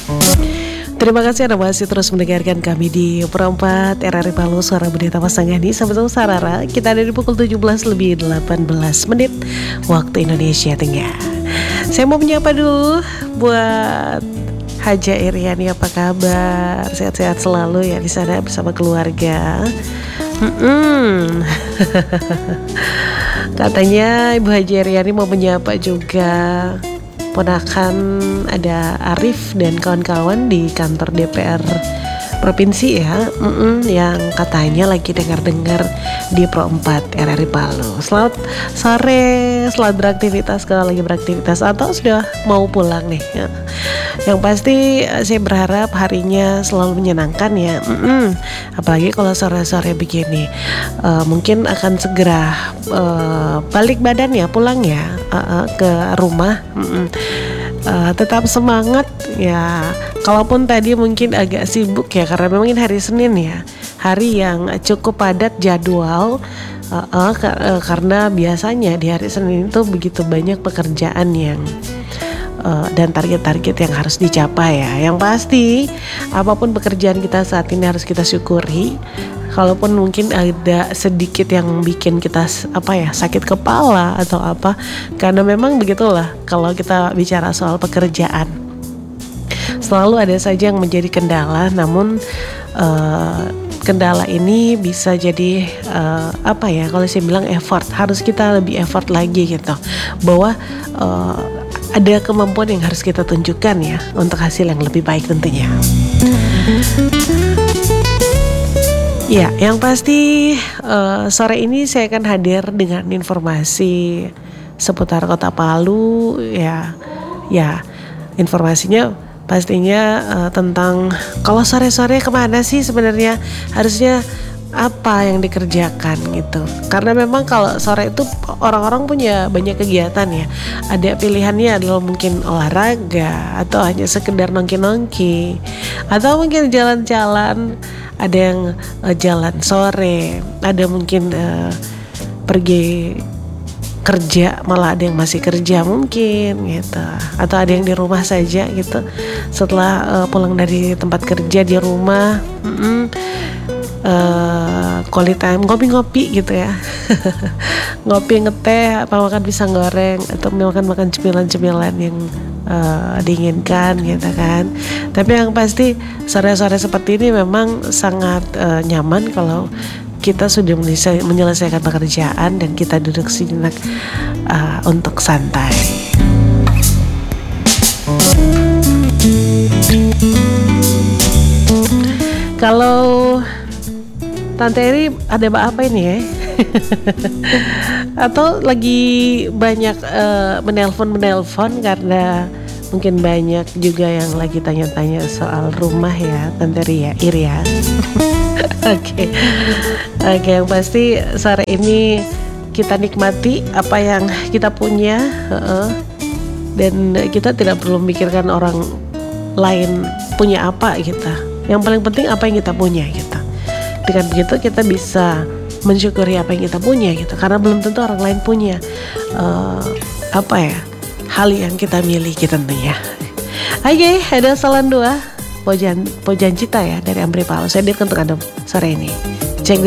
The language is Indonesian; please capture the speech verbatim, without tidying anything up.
Terima kasih Anda masih terus mendengarkan kami di Perempat R R I Palu, Suara Pendeta Pasangani. Sahabat Sarara, kita ada di pukul tujuh belas lebih delapan belas menit waktu Indonesia Tengah. Saya mau menyapa dulu buat Haja Iriani, apa kabar? Sehat-sehat selalu ya di sana bersama keluarga. Mm-mm. Katanya Ibu Haja Iriani mau menyapa juga ponakan ada Arif dan kawan-kawan di kantor D P R provinsi ya, Mm-mm, yang katanya lagi dengar-dengar di Pro empat R R I Palu. Selamat sore, selamat beraktivitas kalau lagi beraktivitas atau sudah mau pulang nih ya. Yang pasti saya berharap harinya selalu menyenangkan ya, Mm-mm. apalagi kalau sore-sore begini. uh, mungkin akan segera uh, balik badan ya, pulang ya uh, uh, ke rumah. Mm-mm. Uh, tetap semangat ya, kalaupun tadi mungkin agak sibuk ya, karena memang ini hari Senin ya, hari yang cukup padat jadwal. uh, uh, ka- uh, karena biasanya di hari Senin itu begitu banyak pekerjaan yang uh, dan target-target yang harus dicapai ya. Yang pasti apapun pekerjaan kita saat ini harus kita syukuri, kalaupun mungkin ada sedikit yang bikin kita apa ya sakit kepala atau apa, karena memang begitulah kalau kita bicara soal pekerjaan, selalu ada saja yang menjadi kendala. Namun uh, kendala ini bisa jadi uh, apa ya, kalau saya bilang effort, harus kita lebih effort lagi gitu, bahwa uh, ada kemampuan yang harus kita tunjukkan ya untuk hasil yang lebih baik tentunya. Ya, yang pasti uh, sore ini saya akan hadir dengan informasi seputar Kota Palu ya. Ya, informasinya pastinya uh, tentang kalau sore-sore kemana sih sebenarnya, harusnya apa yang dikerjakan gitu. Karena memang kalau sore itu orang-orang punya banyak kegiatan ya. Ada pilihannya adalah mungkin olahraga, atau hanya sekedar nongki-nongki, atau mungkin jalan-jalan. Ada yang uh, jalan sore, ada mungkin uh, pergi kerja, malah ada yang masih kerja mungkin gitu, atau ada yang di rumah saja gitu setelah uh, pulang dari tempat kerja di rumah. Mm-mm. Uh, quality time ngopi-ngopi gitu ya. Ngopi, ngeteh, apa makan pisang goreng, atau makan makan cemilan-cemilan yang uh, diinginkan gitu kan. Tapi yang pasti sore-sore seperti ini memang sangat uh, nyaman kalau kita sudah menyelesaikan pekerjaan dan kita duduk sejenak uh, untuk santai. Kalau Tante Eri ada apa ini ya? Atau lagi banyak uh, menelpon-menelpon karena mungkin banyak juga yang lagi tanya-tanya soal rumah ya, Tante Eri ya, Iri ya. Oke, oke, yang pasti sore ini kita nikmati apa yang kita punya, uh-uh. dan kita tidak perlu memikirkan orang lain punya apa gitu. Yang paling penting apa yang kita punya gitu. Dengan begitu kita bisa mensyukuri apa yang kita punya gitu, karena belum tentu orang lain punya uh, apa ya hal yang kita miliki tentunya. Oke, ada salam dua Pojan Pojan Cita ya dari Amri Palu. Saya hadirkan untuk Anda sore ini.